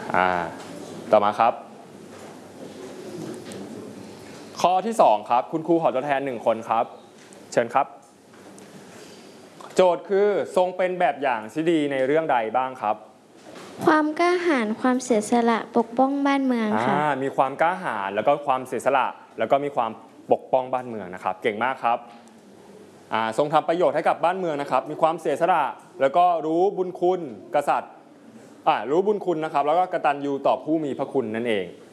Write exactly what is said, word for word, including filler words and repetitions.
อ่าต่อมาครับข้อที่สองครับคุณครูขอตัวแทนหนึ่งคนครับเชิญครับโจทย์คือทรงเป็นแบบอย่างที่ดีในเรื่องใดบ้างครับความกล้าหาญความเสียสละปกป้องบ้านเมืองค่ะมีความกล้าหาญแล้วก็ความเสียสละแล้วก็มีความปกป้องบ้านเมืองนะครับเก่งมากครับทรงทำประโยชน์ให้กับบ้านเมืองนะครับมีความเสียสละแล้วก็รู้บุญคุณกษัตริย์รู้บุญคุณนะครับแล้วก็กตัญญูต่อผู้มีพระคุณนั่นเอง